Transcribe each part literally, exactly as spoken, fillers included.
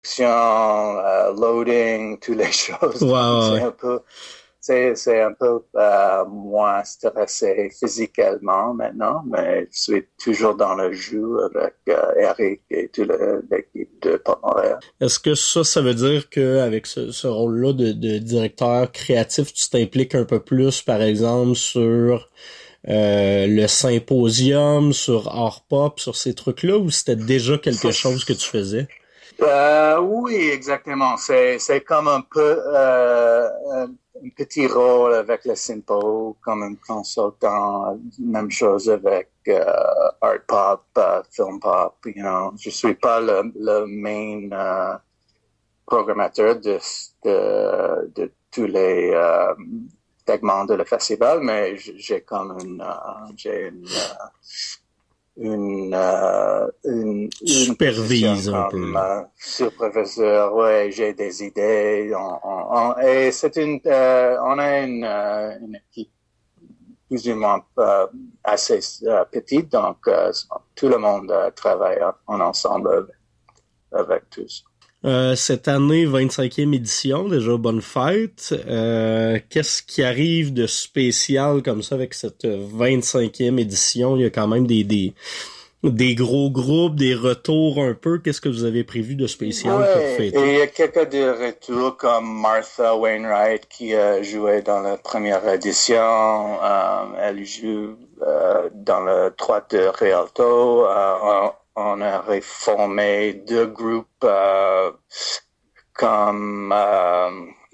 euh, loading, toutes les choses. Ouais, Donc, ouais. c'est un peu, c'est, c'est un peu euh, moins stressé physiquement maintenant, mais je suis toujours dans le jeu avec euh, Eric et toute le, l'équipe de Port-Montréal. Est-ce que ça, ça veut dire qu'avec ce, ce rôle-là de, de directeur créatif, tu t'impliques un peu plus, par exemple, sur euh, le symposium, sur Art Pop, sur ces trucs-là, ou c'était déjà quelque chose que tu faisais? Euh, oui, exactement. C'est, c'est comme un peu euh, un petit rôle avec le Simpo, comme un consultant. Même chose avec euh, Art Pop, uh, Film Pop. You know, je suis pas le, le main uh, programmateur de, de de tous les euh, segments de le festival, mais j'ai comme une uh, j'ai une uh, une, euh, une, une supervise un comme peu. Euh, superviseur. Ouais, j'ai des idées. On, on, on, et c'est une, euh, on a une, euh, une équipe plus ou moins euh, assez euh, petite, donc euh, tout le monde euh, travaille en ensemble avec, avec tous. Euh, cette année, vingt-cinquième édition, déjà bonne fête. Euh, qu'est-ce qui arrive de spécial comme ça avec cette vingt-cinquième édition? Il y a quand même des, des, des gros groupes, des retours un peu. Qu'est-ce que vous avez prévu de spécial ouais, pour fêter? Et il y a quelques de retours comme Martha Wainwright qui a joué dans la première édition. Euh, elle joue euh, dans le trois de Rialto. Euh, on, on a reformé deux groupes euh, comme euh,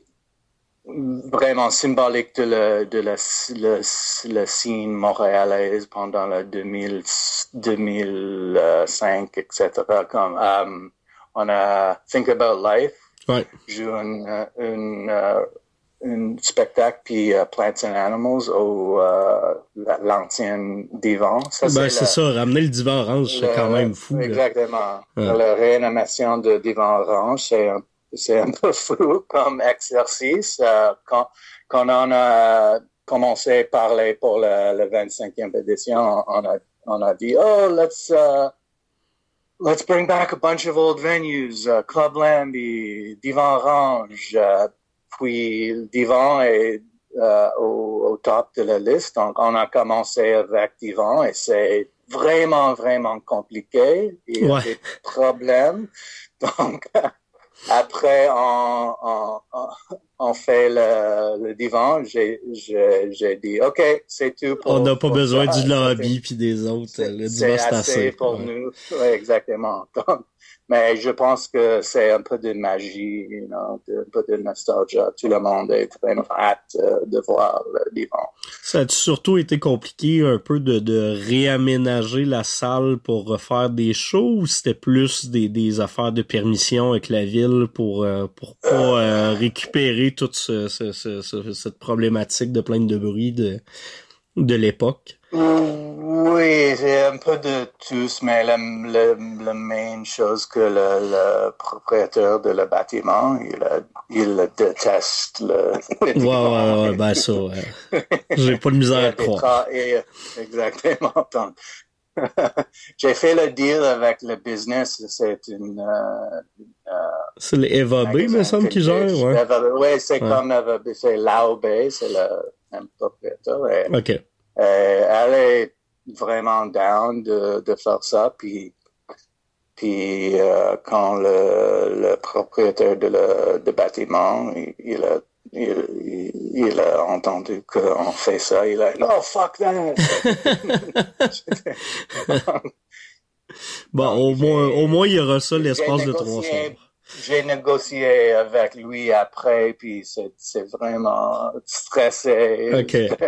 vraiment symbolique de la de la le, le scene montréalaise pendant le deux mille deux mille cinq, et cetera. Comme um, on a Think About Life, ouais. joue un une, uh, un spectacle puis uh, Plants and Animals au uh, l'ancien divan. Ça, ben c'est, c'est la, ça, ramener le divan orange, le, c'est quand même fou. Exactement. Là. La réanimation de divan orange, c'est un c'est un peu fou comme exercice. Euh, quand, quand on a commencé à parler pour la, la vingt-cinquième édition, on a, on a dit, oh, let's, uh, let's bring back a bunch of old venues, uh, Clubland, Divan Orange, uh, puis le Divan est uh, au, au top de la liste. Donc, on a commencé avec Divan et c'est vraiment, vraiment compliqué. Il y a ouais. des problèmes. Donc, après, on, on, on fait le, le divan. J'ai, j'ai, j'ai dit, OK, c'est tout pour... On n'a pas pour besoin ça. du lobby puis des autres. C'est, le c'est divan, c'est assez, assez pour ouais. nous. Oui, exactement. Donc, mais je pense que c'est un peu de magie, you know, de, un peu de nostalgie. Tout le monde est vraiment hâte euh, de voir le divan. Ça a surtout été compliqué un peu de, de réaménager la salle pour refaire des shows ou c'était plus des, des affaires de permission avec la ville pour euh, pour pas euh, récupérer toute ce, ce, ce, ce, cette problématique de plainte de bruit de, de l'époque? Oui, c'est un peu de tous, mais la, la, la main chose que le, le propriétaire de le bâtiment, il, a, il déteste le, le divan. Ouais, ouais, ouais, ben ça, ouais. J'ai pas de misère à croire. Et, exactement. Donc, j'ai fait le deal avec le business, c'est une... Euh, euh, c'est les Eva B, me semble, qui gère, ouais. Oui, c'est ouais. Comme Eva B, c'est Lao B, c'est le même propriétaire. Et, OK. Et elle est vraiment down de, de faire ça, puis puis euh, quand le, le propriétaire de le de bâtiment, il, il a il, il a entendu qu'on fait ça, il a dit, oh, fuck that! Bon, donc, au moins, au moins, il y aura ça l'espace de trois soirs. J'ai négocié avec lui après, puis c'est, c'est vraiment stressé. OK.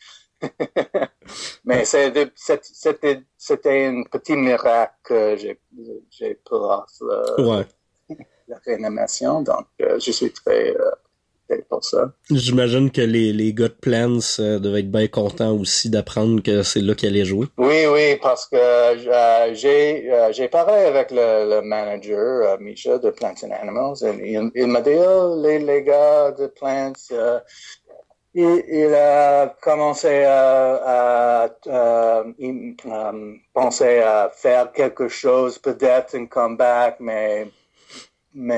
Mais c'est de, c'était, c'était un petit miracle que j'ai, j'ai pu faire ouais. la réanimation, donc euh, je suis très... Euh, pour ça. J'imagine que les, les gars de Plants euh, devaient être bien contents aussi d'apprendre que c'est là qu'ils allaient jouer. Oui, oui, parce que euh, j'ai euh, j'ai parlé avec le, le manager, euh, Misha, de Plants and Animals, et il, il m'a dit, oh, les, les gars de Plants, euh, il, il a commencé à, à, à, à penser à faire quelque chose, peut-être un comeback, mais mais